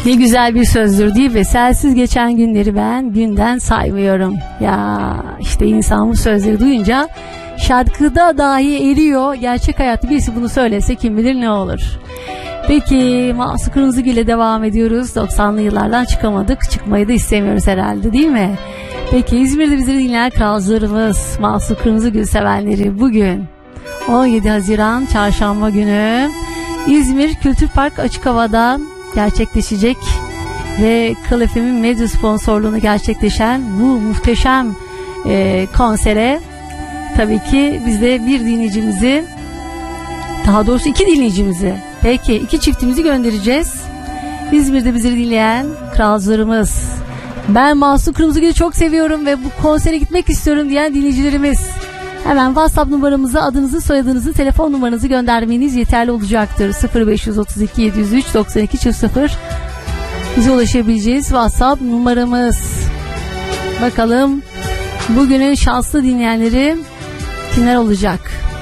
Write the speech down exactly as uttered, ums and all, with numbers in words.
Ne güzel bir sözdür değil mi? Sensiz geçen günleri ben günden saymıyorum. Ya işte insan bu sözleri duyunca şarkıda dahi eriyor. Gerçek hayatta birisi bunu söylese kim bilir ne olur. Peki Mahsun Kırmızıgül ile devam ediyoruz. doksanlı yıllardan çıkamadık. Çıkmayı da istemiyoruz herhalde değil mi? Peki İzmir'de bizleri dinleyen kralcılarımız, Mahsun Kırmızıgül sevenleri, bugün on yedi Haziran Çarşamba günü İzmir Kültür Park açık havada gerçekleşecek ve Kral F M'in medya sponsorluğunu gerçekleşen bu muhteşem e, konsere tabii ki biz de bir dinleyicimizi, daha doğrusu iki dinleyicimizi, peki iki çiftimizi göndereceğiz. İzmir'de bizleri dinleyen kralcılarımız, ben Mahsun Kırmızıgül'ü çok seviyorum ve bu konsere gitmek istiyorum diyen dinleyicilerimiz, hemen WhatsApp numaramıza adınızı, soyadınızı, telefon numaranızı göndermeniz yeterli olacaktır. sıfır beş otuz iki yedi yüz üç doksan iki sıfır sıfır bize ulaşabileceğiz WhatsApp numaramız. Bakalım bugünün şanslı dinleyenleri kimler olacak?